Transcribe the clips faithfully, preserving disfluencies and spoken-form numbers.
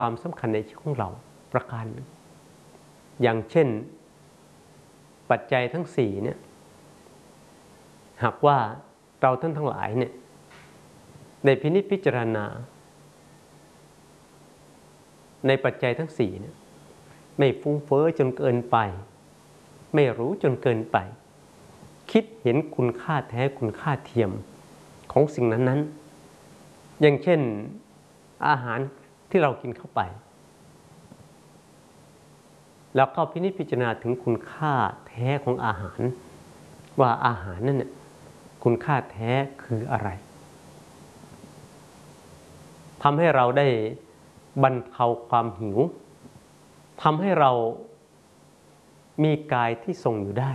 ความสำคัญในชีวิตของเราประการหนึ่งอย่างเช่นปัจจัยทั้งสี่เนี่ยหากว่าเราท่านทั้งหลายเนี่ยได้พินิจพิจารณาในปัจจัยทั้งสี่เนี่ยไม่ฟุ้งเฟ้อจนเกินไปไม่รู้จนเกินไปคิดเห็นคุณค่าแท้คุณค่าเทียมของสิ่งนั้นๆอย่างเช่นอาหารที่เรากินเข้าไปแล้วก็พินิจพิจารณาถึงคุณค่าแท้ของอาหารว่าอาหารนั่นเนี่ยคุณค่าแท้คืออะไรทำให้เราได้บรรเทาความหิวทำให้เรามีกายที่ทรงอยู่ได้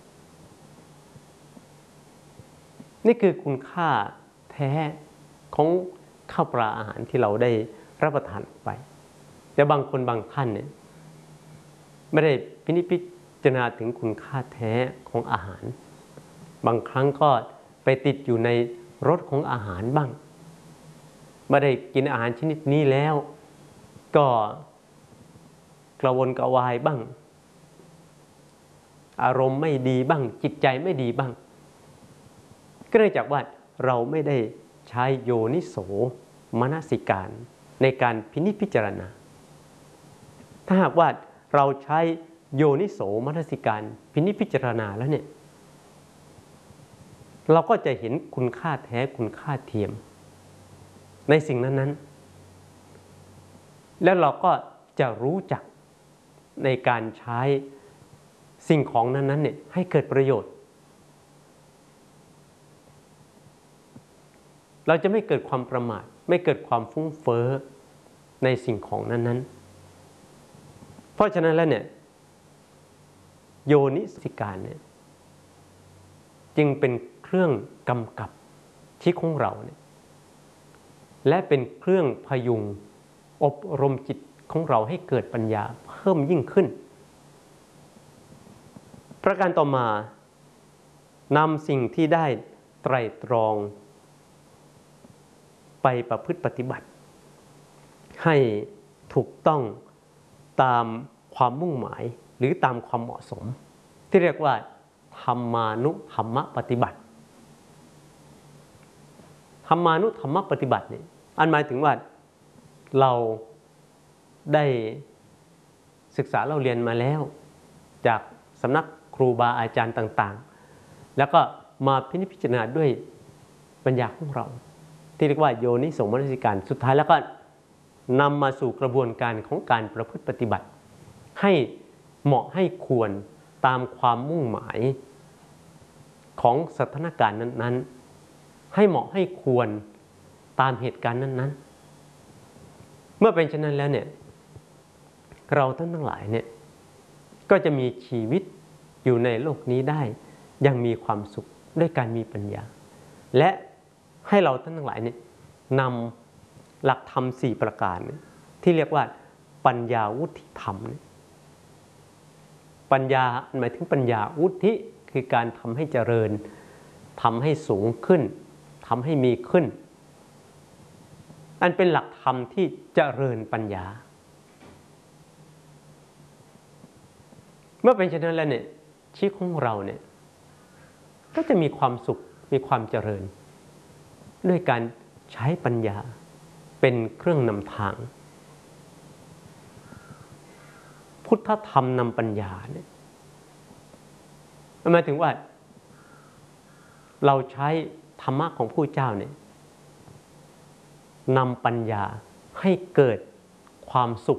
นี่คือคุณค่าแท้ของข้าวปลาอาหารที่เราได้รับประทานไปแต่บางคนบางท่านเนี่ยไม่ได้พินิจพิจารณาถึงคุณค่าแท้ของอาหารบางครั้งก็ไปติดอยู่ในรสของอาหารบ้างไม่ได้กินอาหารชนิดนี้แล้วก็กระวนกระวายบ้างอารมณ์ไม่ดีบ้างจิตใจไม่ดีบ้างก็เนื่องจากว่าเราไม่ได้ใช้โยนิโสมนสิการในการพินิจพิจารณาถ้าหากว่าเราใช้โยนิโสมนสิการพินิจพิจารณาแล้วเนี่ยเราก็จะเห็นคุณค่าแท้คุณค่าเทียมในสิ่งนั้นๆแล้วเราก็จะรู้จักในการใช้สิ่งของนั้นๆเนี่ยให้เกิดประโยชน์เราจะไม่เกิดความประมาทไม่เกิดความฟุ้งเฟ้อในสิ่งของนั้นๆเพราะฉะนั้นแล้วเนี่ยโยนิสิการเนี่ยจึงเป็นเครื่องกำกับชีวิตของเราเนี่ยและเป็นเครื่องพยุงอบรมจิตของเราให้เกิดปัญญาเพิ่มยิ่งขึ้นประการต่อมานำสิ่งที่ได้ไตร่ตรองไปประพฤติปฏิบัติให้ถูกต้องตามความมุ่งหมายหรือตามความเหมาะสมที่เรียกว่าธรรมานุธรรมปฏิบัติธรรมานุธรรมปฏิบัติเนี่ยอันหมายถึงว่าเราได้ศึกษาเราเรียนมาแล้วจากสำนักครูบาอาจารย์ต่างๆแล้วก็มาพินิจพิจารณาด้วยปัญญาของเราที่เรียกว่าโยนิโสมนสิการสุดท้ายแล้วก็นำมาสู่กระบวนการของการประพฤติปฏิบัติให้เหมาะให้ควรตามความมุ่งหมายของสถานการณ์นั้นๆให้เหมาะให้ควรตามเหตุการณ์นั้นๆเมื่อเป็นเช่นนั้นแล้วเนี่ยเราทั้งทั้งหลายเนี่ยก็จะมีชีวิตอยู่ในโลกนี้ได้ยังมีความสุขด้วยการมีปัญญาและให้เราท่านทั้งหลายเนี่ยนำหลักธรรมสี่ประการที่เรียกว่าปัญญาวุฒิธรรมปัญญาหมายถึงปัญญาวุฒิคือการทำให้เจริญทำให้สูงขึ้นทำให้มีขึ้นอันเป็นหลักธรรมที่เจริญปัญญาเมื่อเป็นเช่นนั้นแล้วเนี่ยชีวิตของเราเนี่ยก็จะมีความสุขมีความเจริญด้วยการใช้ปัญญาเป็นเครื่องนำทางพุทธธรรมนำปัญญาเนี่ยหมายถึงว่าเราใช้ธรรมะของผู้เจ้าเนี่ยนำปัญญาให้เกิดความสุข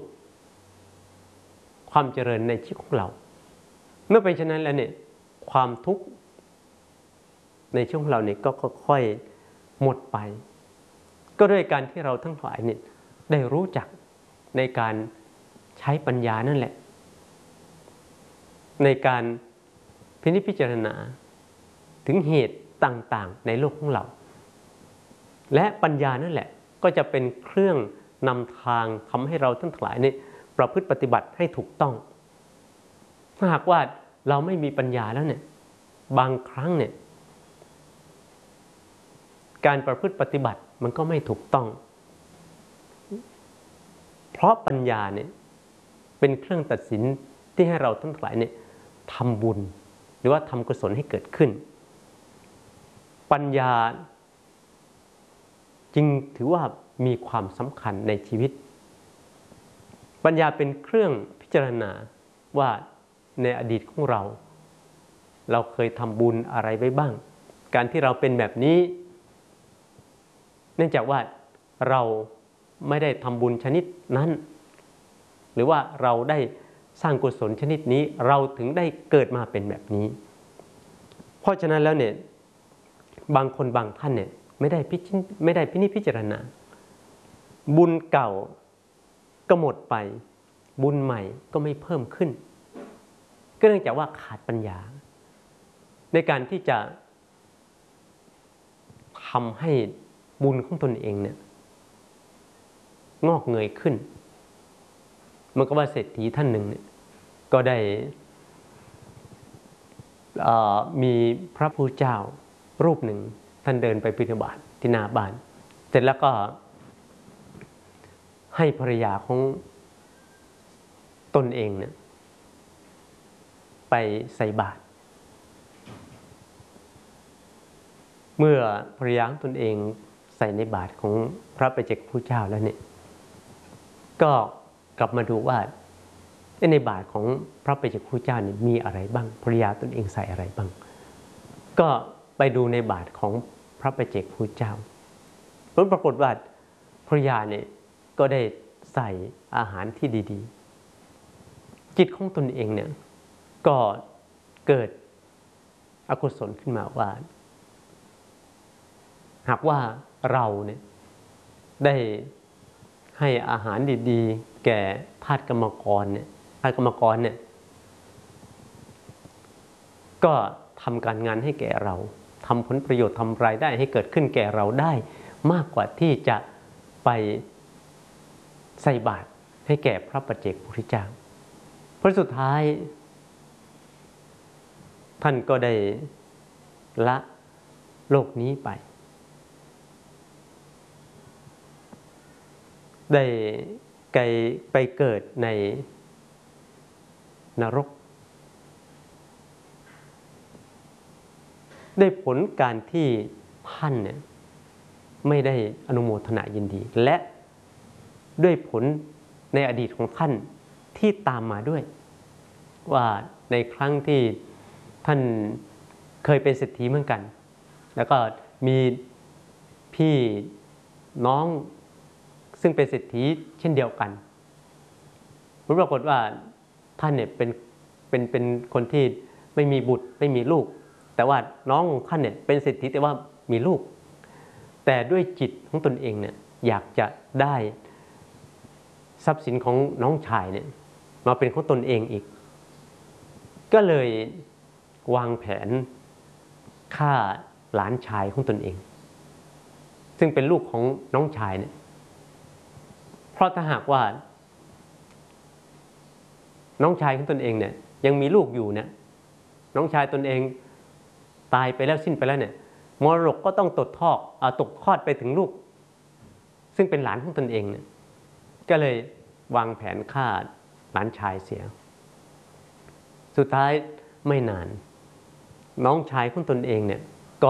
ความเจริญในชีวิตของเราเมื่อเป็นเช่นนั้นแล้วเนี่ยความทุกข์ในชีวิตของเราเนี่ยก็ค่อยๆหมดไปก็ด้วยการที่เราทั้งหลายเนี่ยได้รู้จักในการใช้ปัญญานั่นแหละในการพินิจพิจารณาถึงเหตุต่างๆในโลกของเราและปัญญานั่นแหละก็จะเป็นเครื่องนำทางทำให้เราทั้งหลายเนี่ยประพฤติปฏิบัติให้ถูกต้องถ้าหากว่าเราไม่มีปัญญาแล้วเนี่ยบางครั้งเนี่ยการประพฤติปฏิบัติมันก็ไม่ถูกต้องทเพราะปัญญาเนี่ยเป็นเครื่องตัดสินที่ให้เราทั้งหลายเนี่ยทำบุญหรือว่าทำกุศลให้เกิดขึ้นปัญญาจึงถือว่ามีความสำคัญในชีวิตปัญญาเป็นเครื่องพิจารณาว่าในอดีตของเราเราเคยทำบุญอะไรไว้บ้างการที่เราเป็นแบบนี้เนื่องจากว่าเราไม่ได้ทำบุญชนิดนั้นหรือว่าเราได้สร้างกุศลชนิดนี้เราถึงได้เกิดมาเป็นแบบนี้เพราะฉะนั้นแล้วเนี่ยบางคนบางท่านเนี่ยไม่ได้พิจไม่ได้พินิจพิจารณาบุญเก่าก็หมดไปบุญใหม่ก็ไม่เพิ่มขึ้นก็เนื่องจากว่าขาดปัญญาในการที่จะทำให้บุญของตนเองเนี่ยงอกเงยขึ้นมันก็ว่าเศรษฐีท่านหนึ่งเนี่ยก็ได้มีพระพุทธเจ้ารูปหนึ่งท่านเดินไปบิณฑบาตที่หน้าบ้านเสร็จแล้วก็ให้ภรรยาของตนเองเนี่ยไปใส่บาตรเมื่อภรรยาของตนเองใส่ในบาตรของพระปัจเจกพุทธเจ้าแล้วเนี่ยก็กลับมาดูว่าในบาตรของพระปัจเจกพุทธเจ้าเนี่ยมีอะไรบ้างภรรยาตนเองใส่อะไรบ้างก็ไปดูในบาตรของพระปัจเจกพุทธเจ้าผลปรากฏว่าภรรยาเนี่ยก็ได้ใส่อาหารที่ดีๆจิตของตนเองเนี่ยก็เกิดอกุศลขึ้นมาว่าหากว่าเราเนี่ยได้ให้อาหารดีๆแก่ทาสกรรมกรเนี่ยทาสกรรมกรเนี่ยก็ทำการงานให้แก่เราทำผลประโยชน์ทำรายได้ให้เกิดขึ้นแก่เราได้มากกว่าที่จะไปใส่บาตรให้แก่พระปัจเจกพุทธเจ้าเพราะสุดท้ายท่านก็ได้ละโลกนี้ไปได้ไกลไปเกิดในนรกได้ผลการที่ท่านเนี่ยไม่ได้อนุโมทนายินดีและด้วยผลในอดีตของท่านที่ตามมาด้วยว่าในครั้งที่ท่านเคยเป็นเศรษฐีเหมือนกันแล้วก็มีพี่น้องซึ่งเป็นเศรษฐีเช่นเดียวกันผลปรากฏว่าท่านเนี่ยเป็นเป็นเป็นคนที่ไม่มีบุตรไม่มีลูกแต่ว่าน้องของท่านเนี่ยเป็นเศรษฐีแต่ว่ามีลูกแต่ด้วยจิตของตนเองเนี่ยอยากจะได้ทรัพย์สินของน้องชายเนี่ยมาเป็นของตนเองอีกก็เลยวางแผนฆ่าหลานชายของตนเองซึ่งเป็นลูกของน้องชายเนี่ยเพราะถ้าหากว่าน้องชายของตนเองเนี่ยยังมีลูกอยู่เนี่ยน้องชายตนเองตายไปแล้วสิ้นไปแล้วเนี่ยมรดกก็ต้องตกทอดเอาตกทอดไปถึงลูกซึ่งเป็นหลานของตนเองเนี่ยก็เลยวางแผนฆ่าหลานชายเสียสุดท้ายไม่นานน้องชายของตนเองเนี่ยก็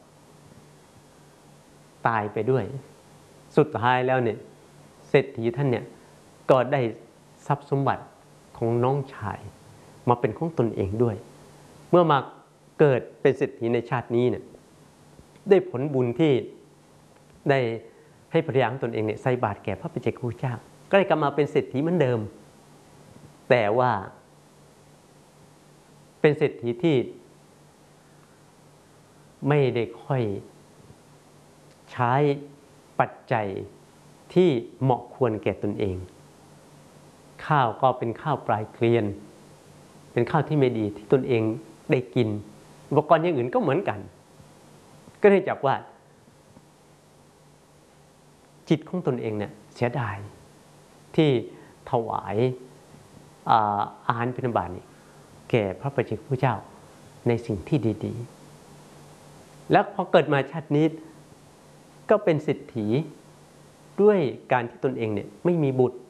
ตายไปด้วยสุดท้ายแล้วเนี่ยเศรษฐีท่านเนี่ยก็ได้ทรัพย์สมบัติของน้องชายมาเป็นของตนเองด้วยเมื่อมาเกิดเป็นเศรษฐีในชาตินี้เนี่ยได้ผลบุญที่ได้ให้ภรรยาของตนเองเนี่ยใส่บาตรแก่พระปัจเจกพุทธเจ้าก็ได้กลับมาเป็นเศรษฐีเหมือนเดิมแต่ว่าเป็นเศรษฐีที่ไม่ได้ค่อยใช้ปัจจัยที่เหมาะควรแก่ตนเองข้าวก็เป็นข้าวปลายเกลียนเป็นข้าวที่ไม่ดีที่ตนเองได้กินอุปกรณ์อย่างอื่นก็เหมือนกันก็เนื่องจากว่าจิตของตนเองเนี่ยเสียดายที่ถวายอาหารบิณฑบาตนี่แก่พระปัจเจกพุทธเจ้าในสิ่งที่ดีๆแล้วพอเกิดมาชาตินี้ก็เป็นเศรษฐีด้วยการที่ตนเองเนี่ยไม่มีบุตร